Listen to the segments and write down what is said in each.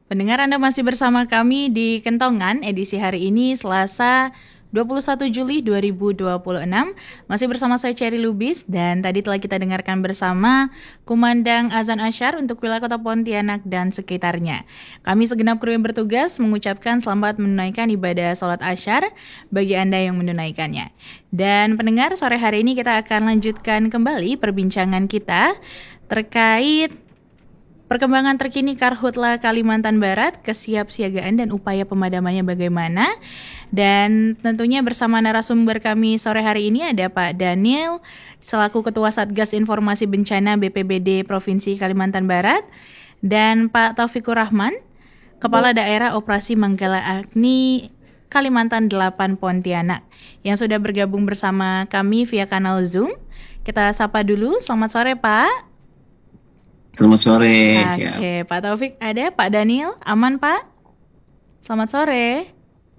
Pendengar, Anda masih bersama kami di Kentongan edisi hari ini Selasa 21 Juli 2026. Masih bersama saya Cherry Lubis dan tadi telah kita dengarkan bersama kumandang azan asyar untuk wilayah Kota Pontianak dan sekitarnya. Kami segenap kru yang bertugas mengucapkan selamat menunaikan ibadah sholat asyar bagi Anda yang menunaikannya. Dan pendengar, sore hari ini kita akan lanjutkan kembali perbincangan kita terkait perkembangan terkini Karhutla Kalimantan Barat, kesiapsiagaan dan upaya pemadamannya bagaimana. Dan tentunya bersama narasumber kami sore hari ini ada Pak Daniel selaku Ketua Satgas Informasi Bencana BPBD Provinsi Kalimantan Barat dan Pak Taufikur Rahman, Kepala Daerah Operasi Manggala Agni Kalimantan 8 Pontianak yang sudah bergabung bersama kami via kanal Zoom. Kita sapa dulu. Selamat sore, Pak. Selamat sore, siap. Oke, Pak Taufik ada, Pak Daniel, aman Pak? Selamat sore.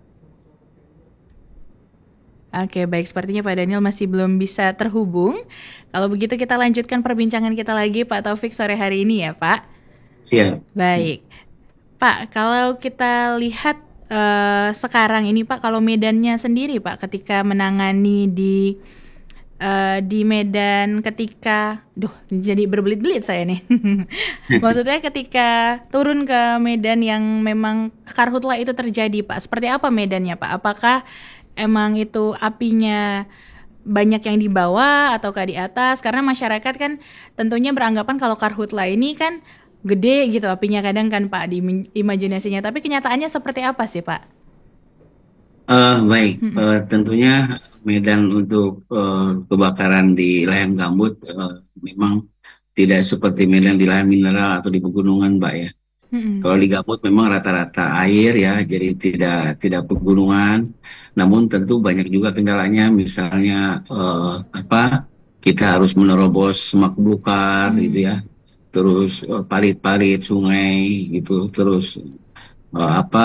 Oke, baik, sepertinya Pak Daniel masih belum bisa terhubung. Kalau begitu kita lanjutkan perbincangan kita lagi Pak Taufik sore hari ini ya Pak. Siap. Baik, Pak, kalau kita lihat sekarang ini Pak, kalau medannya sendiri Pak, ketika menangani di Medan ketika, jadi berbelit-belit saya nih. Maksudnya ketika turun ke Medan yang memang karhutla itu terjadi, Pak. Seperti apa medannya, Pak? Apakah emang itu apinya banyak yang di bawah ataukah di atas? Karena masyarakat kan tentunya beranggapan kalau karhutla ini kan gede gitu apinya kadang kan, Pak, di imajinasinya. Tapi kenyataannya seperti apa sih, Pak? Baik, Mm-mm. tentunya medan untuk kebakaran di lahan gambut memang tidak seperti medan di lahan mineral atau di pegunungan, Mbak ya. Mm-mm. Kalau di gambut memang rata-rata air ya, jadi tidak tidak pegunungan. Namun tentu banyak juga kendalanya, misalnya apa? Kita harus menerobos semak belukar gitu ya, Mm. terus parit-parit sungai gitu, terus apa?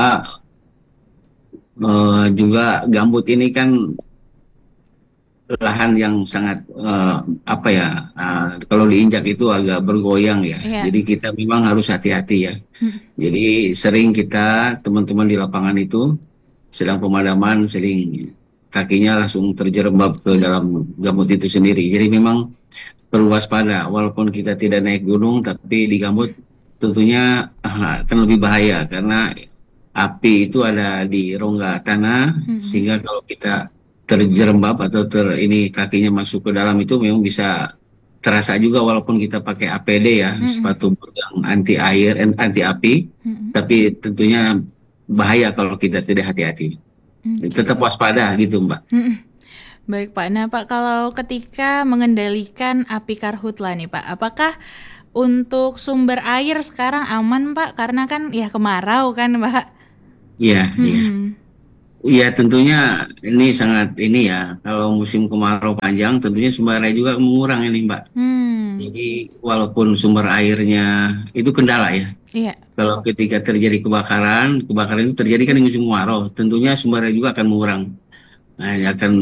Juga gambut ini kan lahan yang sangat apa ya, kalau diinjak itu agak bergoyang ya. Iya. Jadi kita memang harus hati-hati ya. Mm. Jadi sering kita teman-teman di lapangan itu sedang pemadaman, sering kakinya langsung terjerembab ke dalam gambut itu sendiri. Jadi memang perlu waspada. Walaupun kita tidak naik gunung, tapi di gambut tentunya akan lebih bahaya karena api itu ada di rongga tanah, Mm. sehingga kalau kita terjerembab atau ini kakinya masuk ke dalam itu memang bisa terasa juga walaupun kita pakai APD ya, Mm. sepatu yang anti air, anti api, Mm. tapi tentunya bahaya kalau kita tidak hati-hati. Oke. Tetap waspada gitu, Mbak. Mm. Baik Pak, nah Pak, kalau ketika mengendalikan api karhutla nih Pak, apakah untuk sumber air sekarang aman Pak? Karena kan ya kemarau kan Pak. Iya, iya. Mm-mm. Iya, tentunya ini sangat ini ya. Kalau musim kemarau panjang, tentunya sumber air juga mengurang ini, Mbak. Hmm. Jadi walaupun sumber airnya itu kendala ya. Iya. Kalau ketika terjadi kebakaran, kebakaran itu terjadi kan di musim kemarau. Tentunya sumber air juga akan mengurang. Nah, akan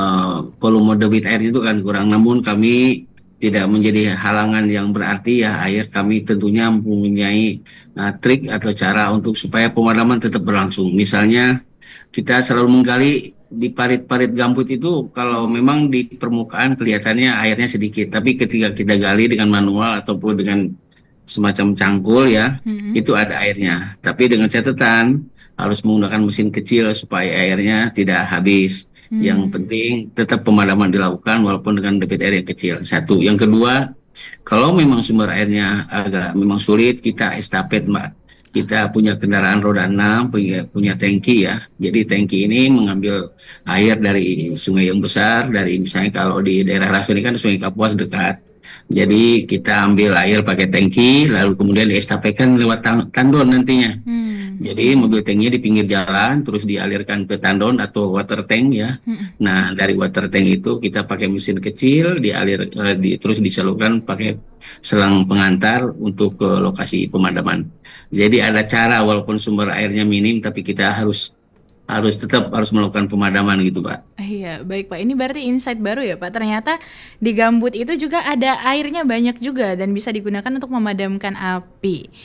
volume debit air itu kan kurang. Namun kami tidak menjadi halangan yang berarti ya. Air kami tentunya mempunyai trik atau cara untuk supaya pemadaman tetap berlangsung. Misalnya kita selalu menggali di parit-parit gambut itu kalau memang di permukaan kelihatannya airnya sedikit, tapi ketika kita gali dengan manual ataupun dengan semacam cangkul ya, Mm-mm. itu ada airnya. Tapi dengan catatan harus menggunakan mesin kecil supaya airnya tidak habis. Yang Hmm. penting tetap pemadaman dilakukan walaupun dengan debit air yang kecil. Satu. Yang kedua, kalau memang sumber airnya agak memang sulit, kita estafet, Mbak. Kita punya kendaraan roda 6, punya tangki ya. Jadi tangki ini mengambil air dari sungai yang besar, dari misalnya kalau di daerah Raso ini kan Sungai Kapuas dekat. Jadi kita ambil air pakai tangki, lalu kemudian diestafetkan lewat tandon nantinya. Hmm. Jadi mobil tanknya di pinggir jalan, terus dialirkan ke tandon atau water tank ya. Mm-mm. Nah, dari water tank itu kita pakai mesin kecil, terus disalurkan pakai selang pengantar untuk ke lokasi pemadaman. Jadi ada cara walaupun sumber airnya minim, tapi kita harus harus tetap harus melakukan pemadaman gitu, Pak. Iya, baik Pak. Ini berarti insight baru ya Pak. Ternyata di gambut itu juga ada airnya banyak juga dan bisa digunakan untuk memadamkan api.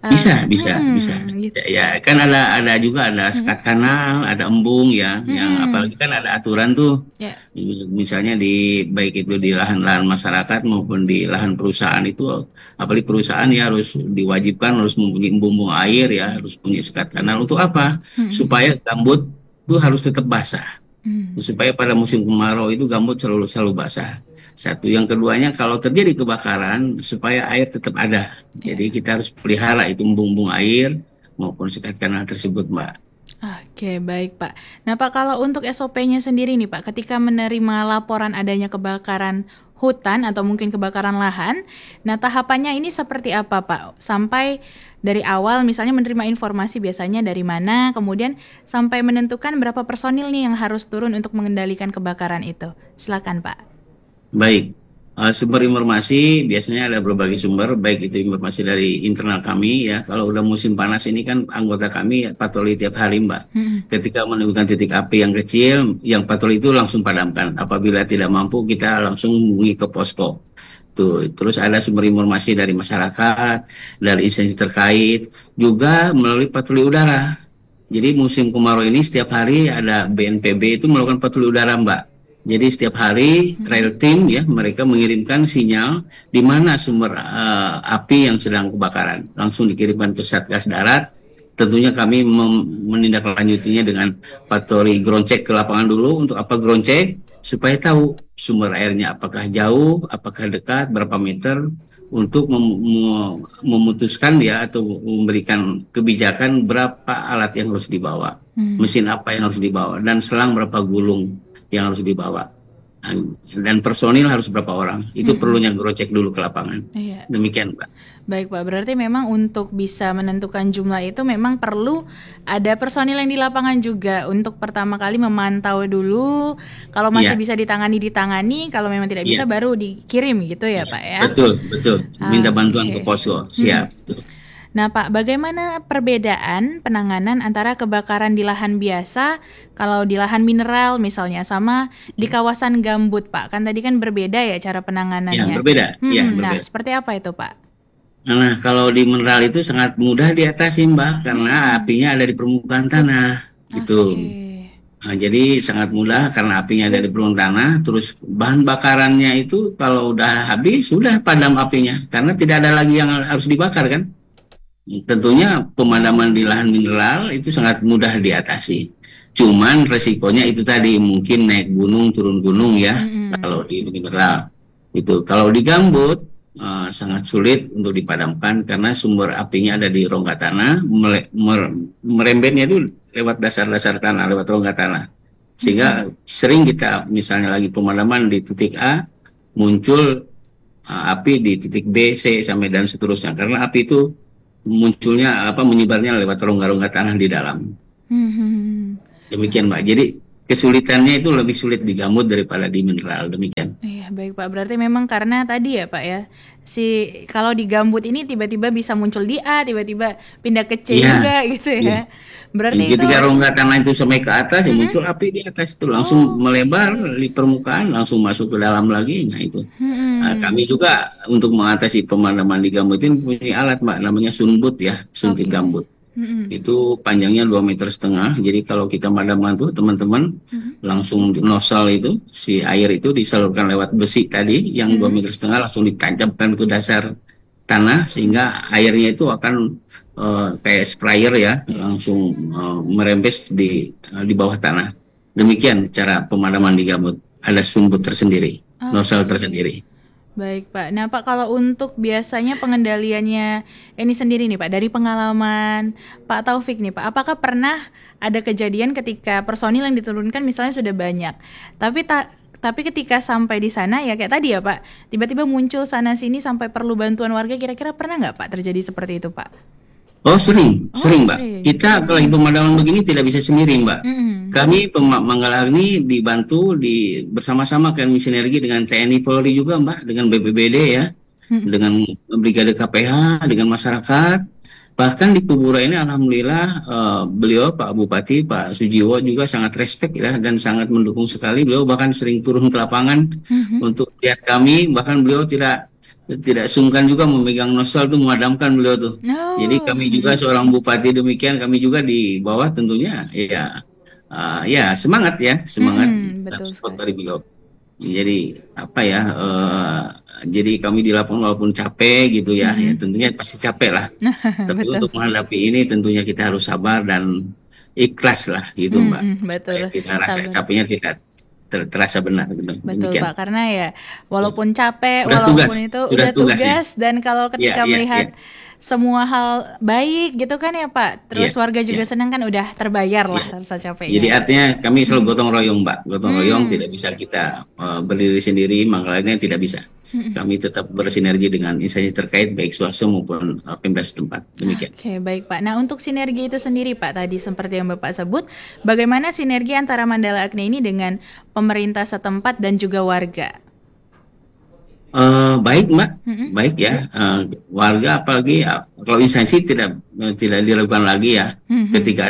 Bisa. Gitu. Ya, kan ada juga ada sekat kanal, ada embung ya, yang apalagi kan ada aturan tuh. Ya. Misalnya baik itu di lahan-lahan masyarakat maupun di lahan perusahaan itu, apalagi perusahaan ya harus diwajibkan harus mempunyai embung air ya, harus punya sekat kanal untuk apa? Supaya gambut itu harus tetap basah. Supaya pada musim kemarau itu gambut selalu basah. Satu, yang keduanya kalau terjadi kebakaran supaya air tetap ada. Ya. Jadi kita harus pelihara itu embung-embung air maupun sekat kanal tersebut, Mbak. Oke, baik Pak. Nah Pak, kalau untuk SOP-nya sendiri nih Pak, ketika menerima laporan adanya kebakaran hutan atau mungkin kebakaran lahan, nah tahapannya ini seperti apa Pak? Sampai dari awal misalnya menerima informasi biasanya dari mana, kemudian sampai menentukan berapa personil nih yang harus turun untuk mengendalikan kebakaran itu. Silakan Pak. Baik. Sumber informasi biasanya ada berbagai sumber, baik itu informasi dari internal kami ya. Kalau udah musim panas ini kan anggota kami patroli tiap hari, Mbak. Ketika menemukan titik api yang kecil, yang patroli itu langsung padamkan. Apabila tidak mampu, kita langsung hubungi ke posko. Tuh, terus ada sumber informasi dari masyarakat, dari instansi terkait, juga melalui patroli udara. Jadi musim kemarau ini setiap hari ada BNPB itu melakukan patroli udara, Mbak. Jadi setiap hari rail team ya mereka mengirimkan sinyal di mana sumber api yang sedang kebakaran, langsung dikirimkan ke Satgas Darat. Tentunya kami menindaklanjutinya dengan patroli ground check ke lapangan dulu. Untuk apa ground check? Supaya tahu sumber airnya apakah jauh, apakah dekat, berapa meter, untuk memutuskan ya atau memberikan kebijakan berapa alat yang harus dibawa, mesin apa yang harus dibawa, dan selang berapa gulung yang harus dibawa, dan personil harus berapa orang. Itu perlunya grocek dulu ke lapangan. Iya. Demikian, Pak. Baik Pak, berarti memang untuk bisa menentukan jumlah itu memang perlu ada personil yang di lapangan juga untuk pertama kali memantau dulu. Kalau masih bisa ditangani, kalau memang tidak bisa baru dikirim gitu ya Pak ya. Betul. Minta bantuan ke posko. Siap. Betul. Nah Pak, bagaimana perbedaan penanganan antara kebakaran di lahan biasa, kalau di lahan mineral misalnya, sama di kawasan gambut Pak? Kan tadi kan berbeda ya cara penanganannya. Ya, berbeda. Nah, seperti apa itu Pak? Nah, kalau di mineral itu sangat mudah diatasi, Mbak, karena apinya ada di permukaan tanah, gitu. Nah, jadi sangat mudah karena apinya ada di permukaan tanah. Terus bahan bakarannya itu kalau udah habis, sudah padam apinya, karena tidak ada lagi yang harus dibakar kan. Tentunya pemadaman di lahan mineral itu sangat mudah diatasi. Cuman resikonya itu tadi, mungkin naik gunung, turun gunung ya, kalau di mineral. Itu kalau di gambut sangat sulit untuk dipadamkan karena sumber apinya ada di rongga tanah, merembetnya itu lewat dasar-dasar tanah, lewat rongga tanah. Sehingga sering kita misalnya lagi pemadaman di titik A, muncul api di titik B, C, sampai dan seterusnya. Karena api itu munculnya menyebarnya lewat rongga-rongga tanah di dalam. Demikian, Mbak. Jadi kesulitannya itu lebih sulit di gambut daripada di mineral. Demikian. Iya, baik Pak. Berarti memang karena tadi ya Pak ya, kalau di gambut ini tiba-tiba bisa muncul di A, tiba-tiba pindah ke C juga gitu ya. Berarti ketika rongga tanah itu sampai ke atas, muncul api di atas itu langsung melebar di permukaan, langsung masuk ke dalam lagi. Nah itu. Nah, kami juga untuk mengatasi pemadaman di gambut ini punya alat, Mbak, namanya sunbut ya, suntik gambut. Itu panjangnya 2,5 meter. Jadi kalau kita pemadaman tuh teman-teman langsung nosal itu si air itu disalurkan lewat besi tadi yang 2,5 meter langsung ditancapkan ke dasar tanah sehingga airnya itu akan kayak sprayer ya, langsung merembes di bawah tanah. Demikian cara pemadaman di gambut. Ada sunbut tersendiri, nosal tersendiri. Baik Pak. Nah Pak, kalau untuk biasanya pengendaliannya ini sendiri nih Pak, dari pengalaman Pak Taufik nih Pak, apakah pernah ada kejadian ketika personil yang diturunkan misalnya sudah banyak, tapi ketika sampai di sana ya kayak tadi ya Pak, tiba-tiba muncul sana sini sampai perlu bantuan warga, kira-kira pernah nggak Pak terjadi seperti itu Pak? Oh sering Mbak. Kita kalau lagi pemadaman begini tidak bisa sendiri, Mbak. Kami Manggalar ini dibantu bersama-sama kan sinergi dengan TNI Polri juga, Mbak, dengan BPBD ya, dengan Brigade KPH, dengan masyarakat. Bahkan di Kubura ini alhamdulillah beliau Pak Bupati Pak Sujiwo juga sangat respect ya dan sangat mendukung sekali. Beliau bahkan sering turun ke lapangan untuk lihat kami, bahkan beliau tidak tidak sungkan juga memegang novel tuh, memadamkan beliau tuh. Jadi Oh, kami juga seorang bupati demikian, kami juga di bawah tentunya ya, ya semangat ya, semangat dan betul support sekali. dari beliau. Jadi apa ya, jadi kami di lapangan walaupun capek gitu ya, ya Mhm. tentunya pasti capek lah. Tapi Betul. untuk menghadapi ini tentunya kita harus sabar dan ikhlas lah gitu Mbak. Betul. Supaya tidak rasa Sabar. capeknya tidak terasa benar gitu. Betul Demikian. Pak, karena ya Ya. walaupun capek, Sudah tugas, walaupun itu sudah udah tugasnya. tugas dan kalau Iya, ketika iya, iya, melihat semua hal baik gitu kan ya Pak, iya, terus warga iya, juga senang kan udah terbayar iya. lah rasa Jadi capeknya. artinya kami selalu gotong royong, Mbak. Gotong royong Hmm, tidak bisa kita berdiri sendiri, makanya tidak bisa. Kami tetap bersinergi dengan instansi terkait, baik swasta maupun Pemda setempat. Demikian. Oke, baik Pak. Nah, untuk sinergi itu sendiri Pak, tadi seperti yang Bapak sebut, bagaimana sinergi antara Mandala Agni ini dengan pemerintah setempat dan juga warga? Baik, Mbak. Mm-mm. Baik ya. Warga apalagi ya, kalau instansi tidak tidak diragukan lagi ya. Mhm. Ketika